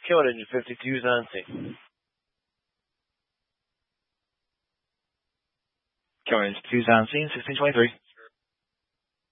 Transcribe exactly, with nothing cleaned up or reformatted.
K one fifty-two is on scene. K one fifty-two is on scene, sixteen twenty-three.